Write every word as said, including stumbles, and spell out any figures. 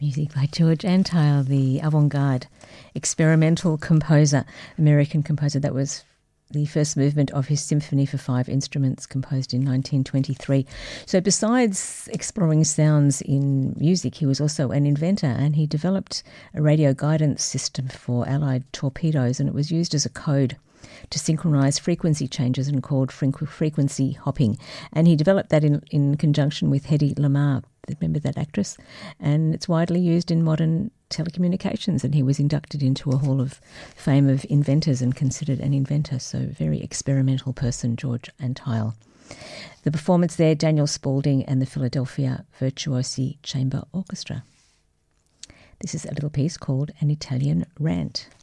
Music by George Antheil, the avant-garde experimental composer, American composer. That was the first movement of his Symphony for Five Instruments, composed in nineteen twenty-three. So besides exploring sounds in music, he was also an inventor, and he developed a radio guidance system for Allied torpedoes, and it was used as a code to synchronise frequency changes and called frequency hopping. And he developed that in, in conjunction with Hedy Lamarr, remember that actress? And it's widely used in modern telecommunications, and he was inducted into a Hall of Fame of inventors and considered an inventor. So very experimental person, George Antheil. The performance there, Daniel Spaulding and the Philadelphia Virtuosi Chamber Orchestra. This is a little piece called An Italian Rant.